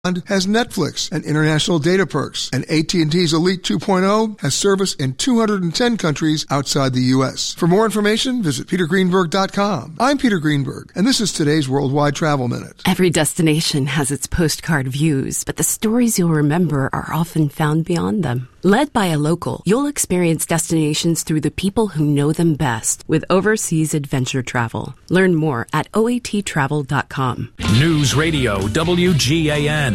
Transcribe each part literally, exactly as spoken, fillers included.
has Netflix and international data perks, and A T and T's Elite two point oh has service in two hundred ten countries outside the U S. For more information, visit peter greenberg dot com. I'm Peter Greenberg, and this is today's Worldwide Travel Minute. Every destination has its postcard views, but the stories you'll remember are often found beyond them. Led by a local, you'll experience destinations through the people who know them best with Overseas Adventure Travel. Learn more at O A T travel dot com. News Radio W G A N.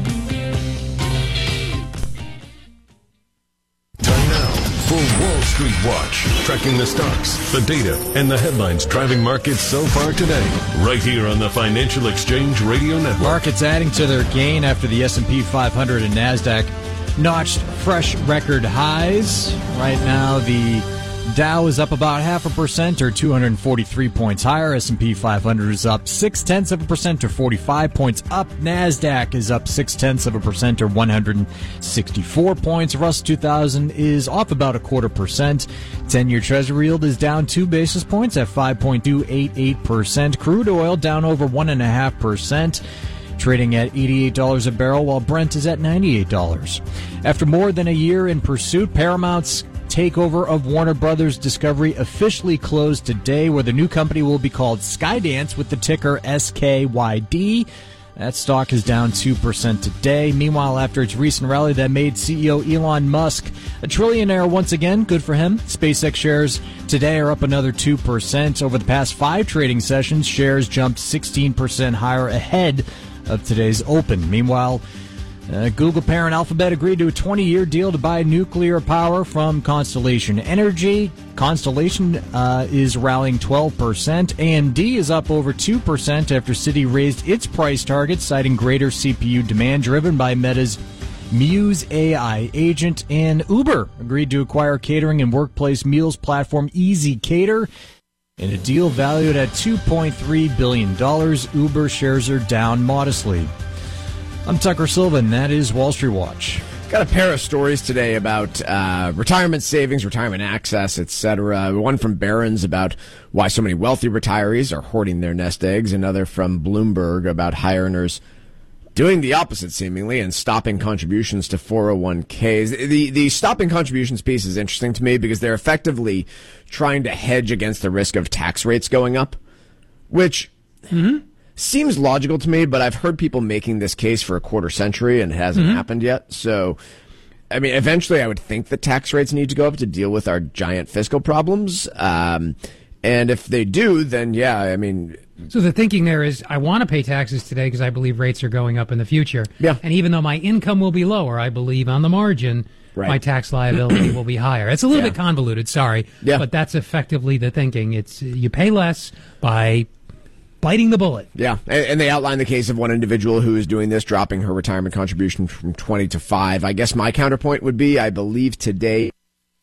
Time now for Wall Street Watch, tracking the stocks, the data, and the headlines driving markets so far today. Right here on the Financial Exchange Radio Network. Markets adding to their gain after the S and P five hundred and NASDAQ notched fresh record highs. Right now, the Dow is up about half a percent or two hundred forty-three points higher. S and P five hundred is up six tenths of a percent or forty-five points up. NASDAQ is up six tenths of a percent or one hundred sixty-four points. Russell two thousand is off about a quarter percent. ten-year Treasury yield is down two basis points at five point two eight eight percent. Crude oil down over one point five percent. Trading at eighty-eight dollars a barrel, while Brent is at ninety-eight dollars. After more than a year in pursuit, Paramount's takeover of Warner Brothers Discovery officially closed today, where the new company will be called Skydance with the ticker S K Y D. That stock is down two percent today. Meanwhile, after its recent rally that made C E O Elon Musk a trillionaire once again, good for him, SpaceX shares today are up another two percent. Over the past five trading sessions, shares jumped sixteen percent higher ahead of today's open. Meanwhile, uh, Google parent Alphabet agreed to a twenty-year deal to buy nuclear power from Constellation Energy. Constellation uh, is rallying twelve percent. A M D is up over two percent after Citi raised its price target, citing greater C P U demand driven by Meta's Muse A I agent. And Uber agreed to acquire catering and workplace meals platform Easy Cater in a deal valued at two point three billion dollars. Uber shares are down modestly. I'm Tucker Silva, and that is Wall Street Watch. Got a pair of stories today about uh, retirement savings, retirement access, et cetera. One from Barron's about why so many wealthy retirees are hoarding their nest eggs. Another from Bloomberg about high earners doing the opposite, seemingly, and stopping contributions to four oh one k's. The, the stopping contributions piece is interesting to me because they're effectively trying to hedge against the risk of tax rates going up, which mm-hmm. seems logical to me, but I've heard people making this case for a quarter century and it hasn't mm-hmm. happened yet. So, I mean, eventually I would think that tax rates need to go up to deal with our giant fiscal problems. Um, and if they do, then yeah, I mean... So the thinking there is, I want to pay taxes today because I believe rates are going up in the future. Yeah. And even though my income will be lower, I believe on the margin... Right. My tax liability will be higher. It's a little yeah. bit convoluted, sorry, yeah. but that's effectively the thinking. It's you pay less by biting the bullet. Yeah, and, and they outline the case of one individual who is doing this, dropping her retirement contribution from twenty to five. I guess my counterpoint would be, I believe today,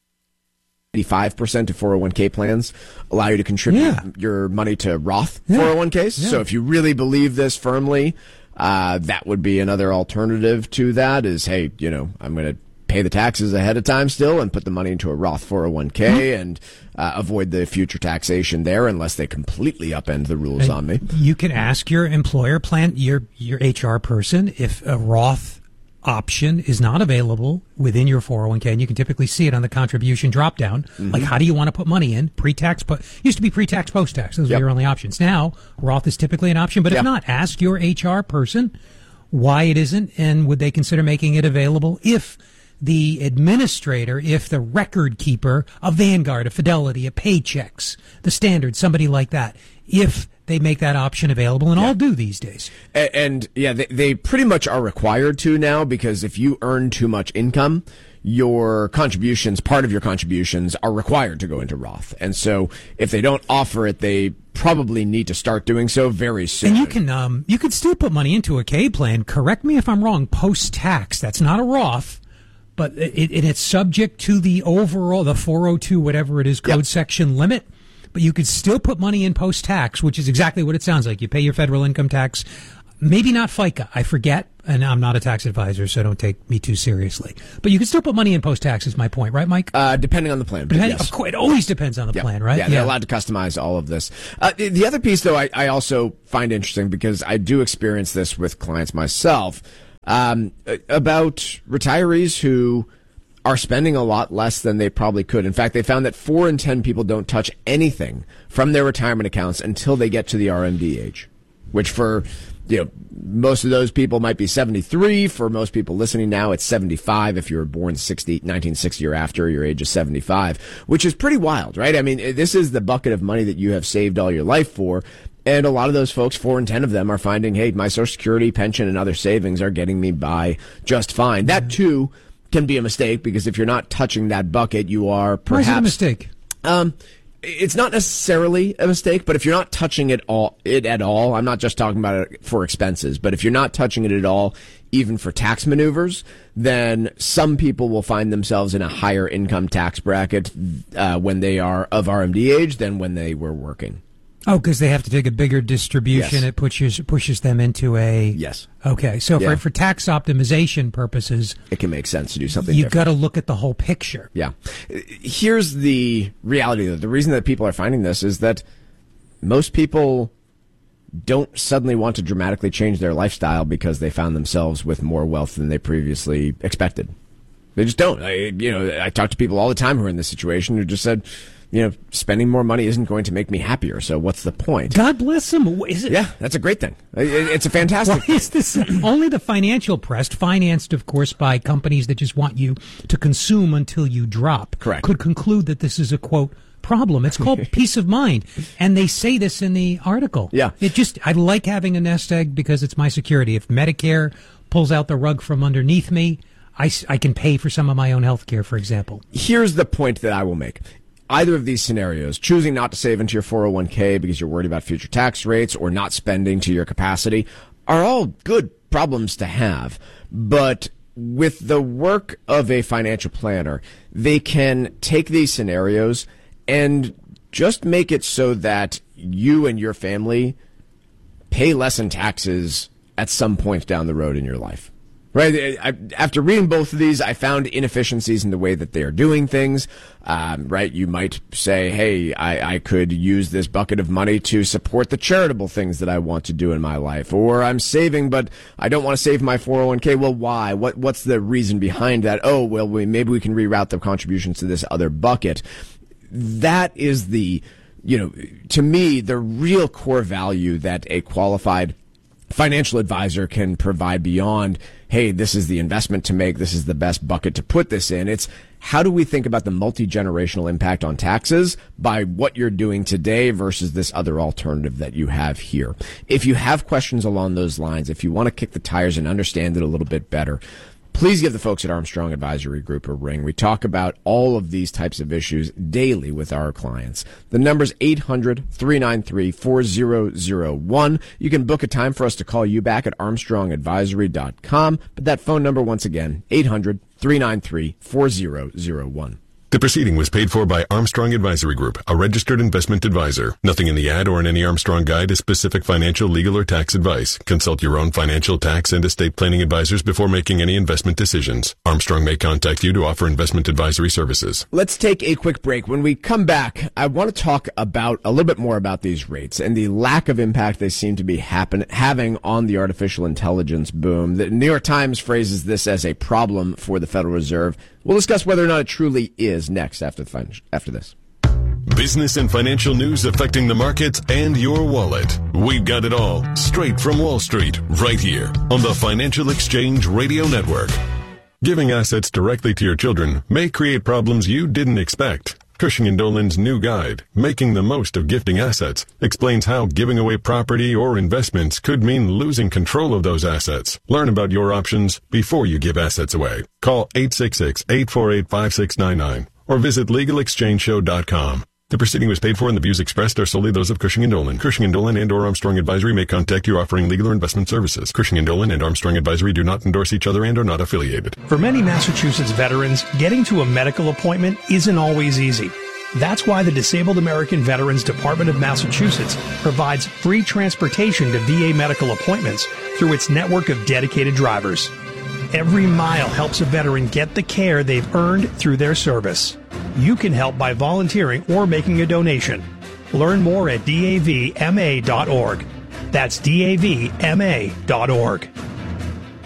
eighty-five percent of four oh one k plans allow you to contribute yeah. your money to Roth yeah. four oh one k's. Yeah. So if you really believe this firmly, uh, that would be another alternative to that is, hey, you know, I'm going to pay the taxes ahead of time still and put the money into a Roth four oh one k mm-hmm. and uh, avoid the future taxation there unless they completely upend the rules and on me. You can ask your employer plan, your your H R person, if a Roth option is not available within your four oh one k, and you can typically see it on the contribution drop down. Mm-hmm. Like, how do you want to put money in? Pre-tax, po- used to be pre-tax, post-tax. Those yep. are your only options. Now, Roth is typically an option, but if yep. not, ask your H R person why it isn't, and would they consider making it available if the administrator, if the record keeper, a Vanguard, a Fidelity, a Paychex, the Standard, somebody like that, if they make that option available, and yeah. all do these days. And, and yeah, they, they pretty much are required to now, because if you earn too much income, your contributions, part of your contributions, are required to go into Roth. And so if they don't offer it, they probably need to start doing so very soon. And you can um you could still put money into a K plan, correct me if I'm wrong, post-tax. That's not a Roth. But it, it, it's subject to the overall, the four oh two, whatever it is, code yep. section limit. But you could still put money in post-tax, which is exactly what it sounds like. You pay your federal income tax. Maybe not FICA. I forget. And I'm not a tax advisor, so don't take me too seriously. But you can still put money in post-tax is my point, right, Mike? Uh, depending on the plan. Depending, yes. Of course, it always depends on the yep. plan, right? Yeah, they're yeah. allowed to customize all of this. Uh, the, the other piece, though, I, I also find interesting because I do experience this with clients myself. um, about retirees who are spending a lot less than they probably could. In fact, they found that four in ten people don't touch anything from their retirement accounts until they get to the R M D age, which for, you know, most of those people might be seventy-three. For most people listening now, it's seventy-five if you were born sixty, nineteen sixty or after your age is seventy-five, which is pretty wild, right? I mean, this is the bucket of money that you have saved all your life for. And a lot of those folks, four in ten of them, are finding, hey, my Social Security, pension, and other savings are getting me by just fine. That, too, can be a mistake, because if you're not touching that bucket, you are perhaps... Why is it a mistake? Um, it's not necessarily a mistake, but if you're not touching it all, it at all, I'm not just talking about it for expenses, but if you're not touching it at all, even for tax maneuvers, then some people will find themselves in a higher income tax bracket uh, when they are of R M D age than when they were working. Oh, because they have to take a bigger distribution. Yes. It pushes pushes them into a... Yes. Okay, so Yeah. for, for tax optimization purposes... It can make sense to do something You've different. got to look at the whole picture. Yeah. Here's the reality, though. The reason that people are finding this is that most people don't suddenly want to dramatically change their lifestyle because they found themselves with more wealth than they previously expected. They just don't. I, you know, I talk to people all the time who are in this situation who just said, you know, spending more money isn't going to make me happier, so what's the point? God bless them. Is it? Yeah, that's a great thing. It's a fantastic Why is this only the financial press, financed, of course, by companies that just want you to consume until you drop, Correct. could conclude that this is a, quote, problem. It's called peace of mind. And they say this in the article. Yeah. It just, I like having a nest egg because it's my security. If Medicare pulls out the rug from underneath me, I, I can pay for some of my own health care, for example. Here's the point that I will make. Either of these scenarios, choosing not to save into your four oh one k because you're worried about future tax rates or not spending to your capacity, are all good problems to have. But with the work of a financial planner, they can take these scenarios and just make it so that you and your family pay less in taxes at some point down the road in your life. Right. I, after reading both of these, I found inefficiencies in the way that they are doing things. Um, right. You might say, hey, I, I could use this bucket of money to support the charitable things that I want to do in my life. Or I'm saving, but I don't want to save my four oh one k. Well, why? What What's the reason behind that? Oh, well, we, maybe we can reroute the contributions to this other bucket. That is the, you know, to me, the real core value that a qualified financial advisor can provide beyond, hey, this is the investment to make, this is the best bucket to put this in. It's how do we think about the multi-generational impact on taxes by what you're doing today versus this other alternative that you have here. If you have questions along those lines, if you want to kick the tires and understand it a little bit better, please give the folks at Armstrong Advisory Group a ring. We talk about all of these types of issues daily with our clients. The number's eight hundred, three nine three, four zero zero one. You can book a time for us to call you back at armstrong advisory dot com. But that phone number, once again, eight hundred, three nine three, four zero zero one. The proceeding was paid for by Armstrong Advisory Group, a registered investment advisor. Nothing in the ad or in any Armstrong guide is specific financial, legal, or tax advice. Consult your own financial, tax, and estate planning advisors before making any investment decisions. Armstrong may contact you to offer investment advisory services. Let's take a quick break. When we come back, I want to talk about a little bit more about these rates and the lack of impact they seem to be happen, having on the artificial intelligence boom. The New York Times phrases this as a problem for the Federal Reserve. We'll discuss whether or not it truly is next after the fin- after this. Business and financial news affecting the markets and your wallet. We've got it all straight from Wall Street, right here on the Financial Exchange Radio Network. Giving assets directly to your children may create problems you didn't expect. Cushing and Dolan's new guide, Making the Most of Gifting Assets, explains how giving away property or investments could mean losing control of those assets. Learn about your options before you give assets away. Call eight six six, eight four eight, five six nine nine or visit legal exchange show dot com. The proceeding was paid for and the views expressed are solely those of Cushing and Dolan. Cushing and Dolan and or Armstrong Advisory may contact you offering legal or investment services. Cushing and Dolan and Armstrong Advisory do not endorse each other and are not affiliated. For many Massachusetts veterans, getting to a medical appointment isn't always easy. That's why the Disabled American Veterans Department of Massachusetts provides free transportation to V A medical appointments through its network of dedicated drivers. Every mile helps a veteran get the care they've earned through their service. You can help by volunteering or making a donation. Learn more at D A V M A dot org. That's D A V M A dot org.